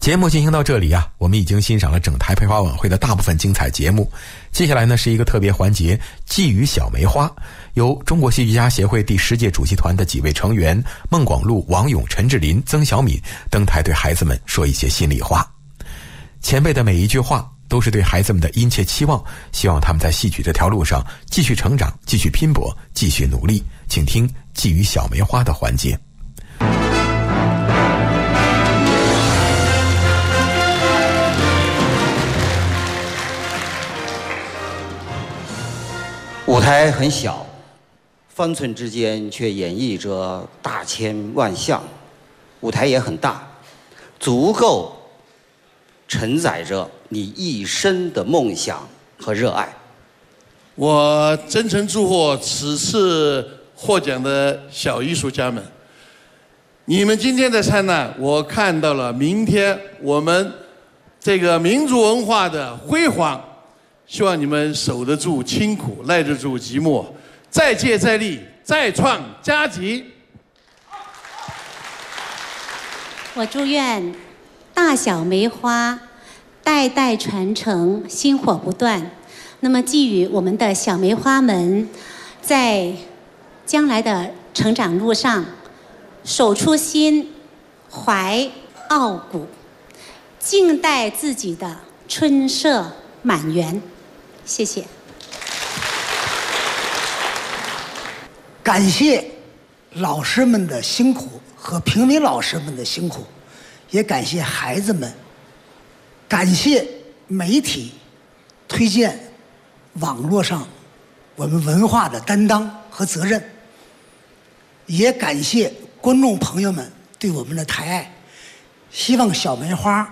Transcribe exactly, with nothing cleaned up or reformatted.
节目进行到这里啊，我们已经欣赏了整台培华晚会的大部分精彩节目。接下来呢是一个特别环节，寄语小梅花，由中国戏剧家协会第十届主席团的几位成员孟广禄、王勇、陈志林、曾小敏登台对孩子们说一些心里话。前辈的每一句话都是对孩子们的殷切期望，希望他们在戏曲这条路上继续成长，继续拼搏，继续努力。请听寄语小梅花的环节。 舞台很小，方寸之间却演绎着大千万象。舞台也很大，足够承载着你一生的梦想和热爱。 我真诚祝贺此次获奖的小艺术家们，你们今天的灿烂，我看到了明天我们这个民族文化的辉煌。希望你们守得住清苦，耐得住寂寞，再接再厉，再创佳绩。 我祝愿大小梅花代代传承，薪火不断。那么寄予我们的小梅花们，在将来的成长路上，守初心，怀傲骨，静待自己的春色满园。谢谢。 感谢老师们的辛苦和评委老师们的辛苦，也感谢孩子们，感谢媒体推荐网络上我们文化的担当和责任，也感谢观众朋友们对我们的抬爱。希望小梅花